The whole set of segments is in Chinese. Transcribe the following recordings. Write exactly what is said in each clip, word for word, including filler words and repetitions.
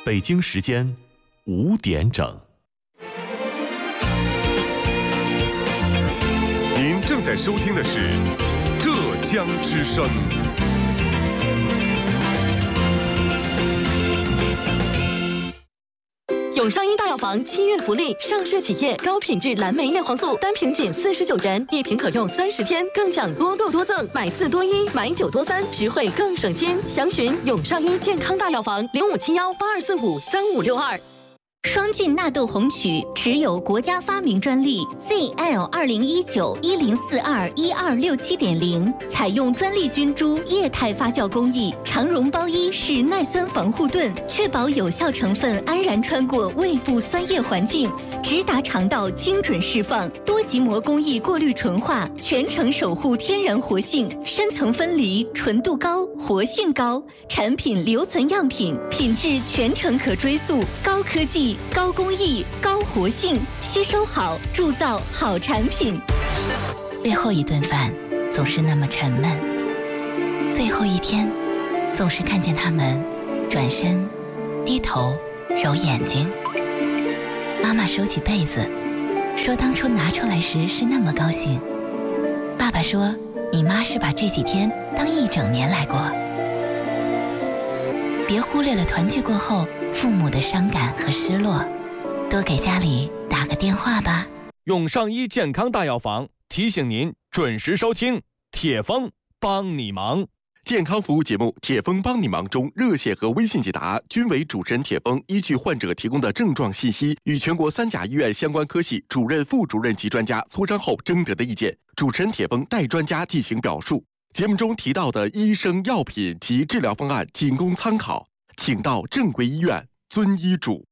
北京时间五点整。 您正在收听的是浙江之声。 永上一大药房七月福利，上市企业高品质蓝莓叶黄素单瓶仅四十九元，一瓶可用三十天，更享多购多赠，买四多一，买九多三，实惠更省心。详询永上一健康大药房零五七幺八二四五三五六二。 双菌纳豆红曲持有国家发明专利 Z L 二零一九一零四二一二六七点零，采用专利菌株液态发酵工艺，长绒包衣式耐酸防护盾，确保有效成分安然穿过胃部酸液环境，直达肠道精准释放，多极膜工艺过滤纯化，全程守护天然活性，深层分离，纯度高，活性高，产品留存样品，品质全程可追溯，高科技、高工艺、高活性，吸收好，铸造好产品。 最后一顿饭总是那么沉闷，最后一天总是看见他们转身、低头、揉眼睛。妈妈收起被子，说当初拿出来时是那么高兴。爸爸说，你妈是把这几天当一整年来过。别忽略了团聚过后父母的伤感和失落，多给家里打个电话吧。 永上一健康大药房提醒您准时收听铁峰帮你忙。 健康服务节目《铁峰帮你忙》中，热线和微信解答均为主持人铁峰依据患者提供的症状信息，与全国三甲医院相关科系主任、副主任及专家磋商后征得的意见，主持人铁峰代专家进行表述。节目中提到的医生、药品及治疗方案仅供参考，请到正规医院遵医嘱。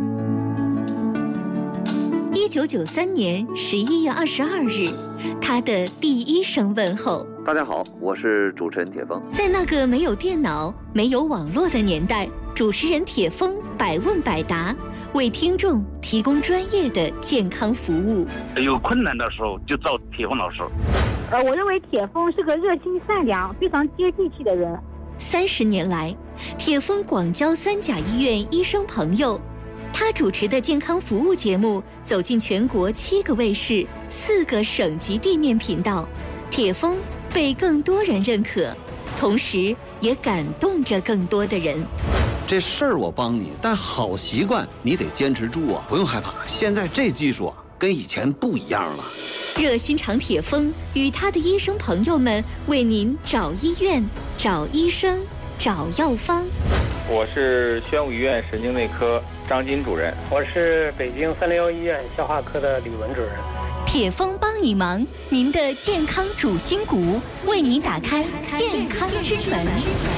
一九九三年十一月二十二日，他的第一声问候。 大家好，我是主持人铁峰。 在那个没有电脑、没有网络的年代，主持人铁峰百问百答，为听众提供专业的健康服务。 有困难的时候就找铁峰老师。 呃，我认为铁峰是个热心善良、非常接地气的人。 三十年来，铁峰广交三甲医院医生朋友。他主持的健康服务节目走进全国七个卫视、四个省级地面频道，铁峰被更多人认可，同时也感动着更多的人。 这事儿我帮你，但好习惯你得坚持住啊！不用害怕，现在这技术啊，跟以前不一样了。 热心肠铁峰与他的医生朋友们为您找医院、找医生、找药方。 我是宣武医院神经内科张金主任。 我是北京三零幺医院消化科的李文主任。 铁峰帮你忙，您的健康主心骨，为您打开健康之门。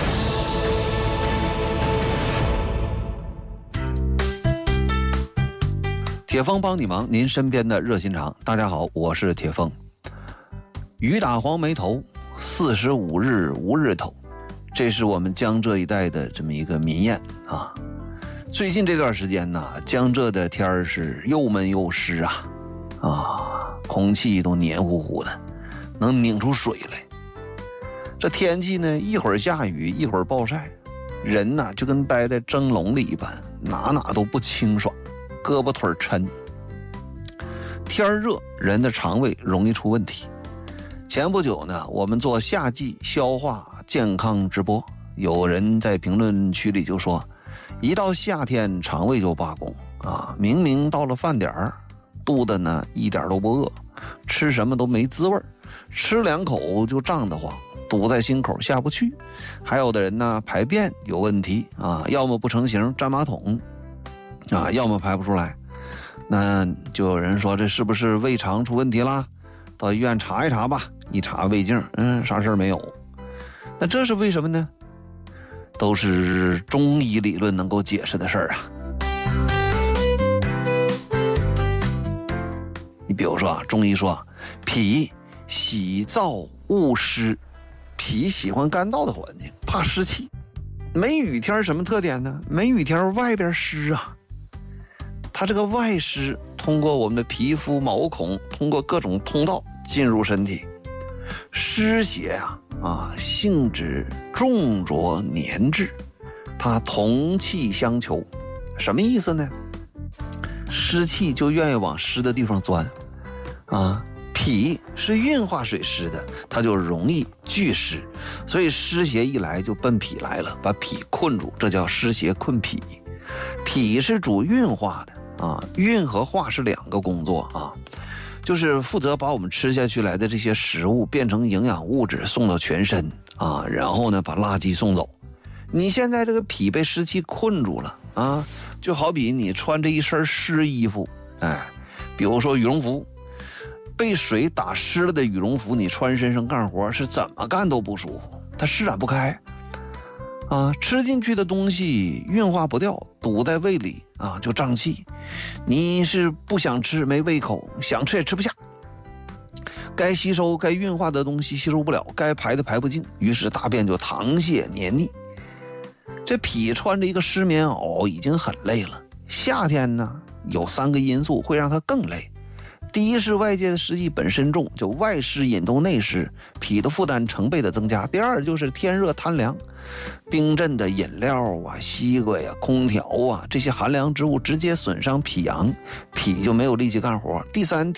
铁峰帮你忙，您身边的热心肠。大家好，我是铁峰。雨打黄梅头，四十五日无日头，这是我们江浙一带的这么一个民谚啊。最近这段时间呢，江浙的天儿是又闷又湿啊，啊，空气都黏糊糊的，能拧出水来。这天气呢，一会儿下雨，一会儿暴晒，人呢就跟待在蒸笼里一般，哪哪都不清爽，胳膊腿抻。天热，人的肠胃容易出问题。前不久呢，我们做夏季消化健康直播，有人在评论区里就说，一到夏天肠胃就罢工啊！明明到了饭点儿，肚子呢一点都不饿，吃什么都没滋味，吃两口就胀得慌，堵在心口下不去。还有的人呢，排便有问题啊，要么不成形占马桶啊，要么排不出来。那就有人说，这是不是胃肠出问题啦？到医院查一查吧。一查胃镜，嗯，啥事儿没有。那这是为什么呢？都是中医理论能够解释的事儿啊。你比如说啊，中医说脾喜燥恶湿，脾喜欢干燥的环境，怕湿气。梅雨天什么特点呢？梅雨天外边湿啊，它这个外湿通过我们的皮肤毛孔，通过各种通道进入身体。湿邪啊啊，性质重浊粘滞，它同气相求什么意思呢？湿气就愿意往湿的地方钻啊。脾是运化水湿的，它就容易聚湿，所以湿邪一来就奔脾来了，把脾困住，这叫湿邪困脾。脾是主运化的啊，运和化是两个工作啊，就是负责把我们吃下去来的这些食物变成营养物质送到全身啊，然后呢把垃圾送走。你现在这个脾被湿气困住了啊，就好比你穿着一身湿衣服，哎，比如说羽绒服。被水打湿了的羽绒服，你穿身上干活是怎么干都不舒服，它施展不开啊，吃进去的东西运化不掉，堵在胃里啊就胀气，你是不想吃没胃口，想吃也吃不下，该吸收该运化的东西吸收不了，该排的排不净，于是大便就溏泻黏腻。这脾穿着一个湿棉袄已经很累了，夏天呢有三个因素会让它更累。第一是外界的湿气本身重，就外湿引动内湿，脾的负担成倍的增加。第二就是天热贪凉，冰镇的饮料啊、西瓜呀、空调啊，这些寒凉之物直接损伤脾阳，脾就没有力气干活。第三